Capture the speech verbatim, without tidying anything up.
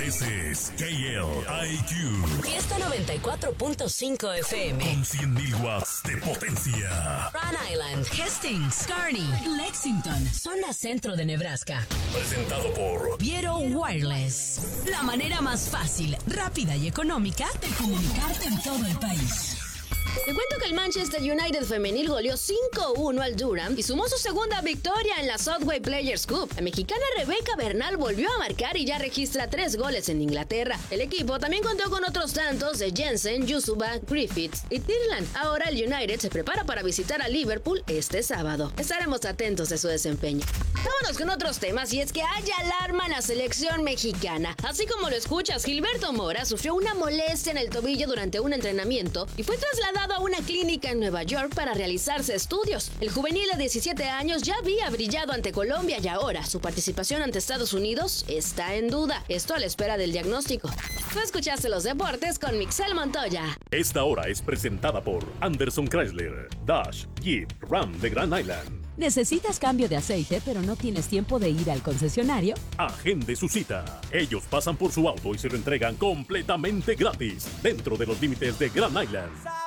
Ese es K L I Q. Fiesta noventa y cuatro punto cinco F M. Con cien mil watts de potencia. Rhode Island, Hastings, Kearney, Lexington, zona centro de Nebraska. Presentado por Viero Wireless. La manera más fácil, rápida y económica de comunicarte en todo el país. Te cuento que el Manchester United femenil goleó cinco uno al Durham y sumó su segunda victoria en la Southway Players Cup. La mexicana Rebeca Bernal volvió a marcar y ya registra tres goles en Inglaterra. El equipo también contó con otros tantos de Jensen, Yusuba, Griffiths y Tirland. Ahora el United se prepara para visitar a Liverpool este sábado. Estaremos atentos de su desempeño. Vámonos con otros temas, y es que hay alarma en la selección mexicana. Así como lo escuchas, Gilberto Mora sufrió una molestia en el tobillo durante un entrenamiento y fue trasladado a una clínica en Nueva York para realizarse estudios. El juvenil de diecisiete años ya había brillado ante Colombia y ahora su participación ante Estados Unidos está en duda. Esto a la espera del diagnóstico. Tú escuchaste los deportes con Mixel Montoya. Esta hora es presentada por Anderson Chrysler, Dodge, Jeep, Ram de Grand Island. ¿Necesitas cambio de aceite pero no tienes tiempo de ir al concesionario? Agende su cita. Ellos pasan por su auto y se lo entregan completamente gratis dentro de los límites de Grand Island.